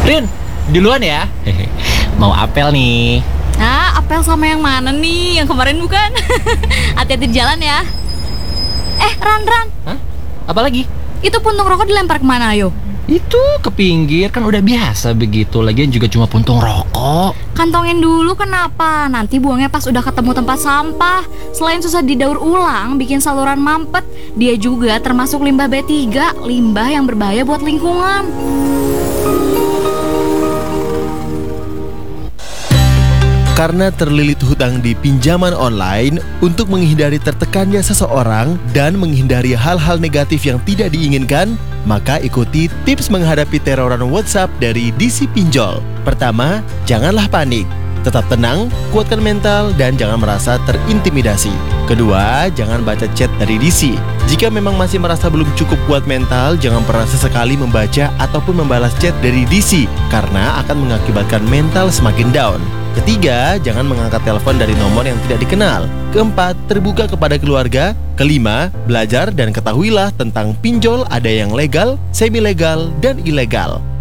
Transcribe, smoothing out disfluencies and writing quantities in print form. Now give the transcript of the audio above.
Rin, duluan ya. Mau apel nih. Nah, apel sama yang mana nih? Yang kemarin bukan? Hati-hati di jalan ya. Ran. Hah? Apa lagi? Itu puntung rokok dilempar kemana, ayo? Itu ke pinggir, kan udah biasa begitu. Lagian juga cuma puntung rokok. Kantongin dulu kenapa? Nanti buangnya pas udah ketemu tempat sampah. Selain susah didaur ulang, bikin saluran mampet, dia juga termasuk limbah B3, limbah yang berbahaya buat lingkungan. Karena terlilit hutang di pinjaman online, untuk menghindari tertekannya seseorang dan menghindari hal-hal negatif yang tidak diinginkan, maka ikuti tips menghadapi teroran WhatsApp dari DC Pinjol. Pertama, janganlah panik. Tetap tenang, kuatkan mental, dan jangan merasa terintimidasi. Kedua, jangan baca chat dari DC. Jika memang masih merasa belum cukup kuat mental, jangan pernah sesekali membaca ataupun membalas chat dari DC, karena akan mengakibatkan mental semakin down. Ketiga, jangan mengangkat telepon dari nomor yang tidak dikenal. Keempat, terbuka kepada keluarga. Kelima, belajar dan ketahuilah tentang pinjol ada yang legal, semi-legal, dan ilegal.